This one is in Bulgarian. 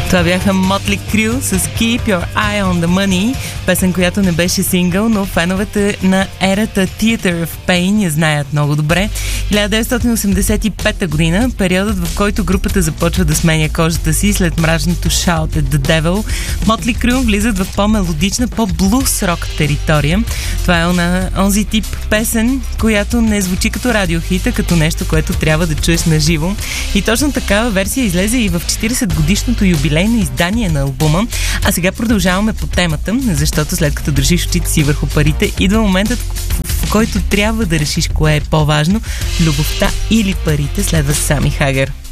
Това бяха Motley Crue с Keep Your Eye on the Money, песен, която не беше сингъл, но феновете на ерата Theater of Pain я знаят много добре. 1985 година, периодът, в който групата започва да сменя кожата си след мрачното Shout at the Devil, Motley Crue влизат в по-мелодична, по-блус рок територия. Това е онзи тип песен, която не звучи като радиохит, а като нещо, което трябва да чуеш на живо. И точно такава версия излезе и в 40-годишното юбилейно издание на албума. А сега продължаваме по темата, защото след като държиш очите си върху парите, идва моментът, в който трябва да решиш кое е по-важно — любовта или парите. Следва Сами Хагер.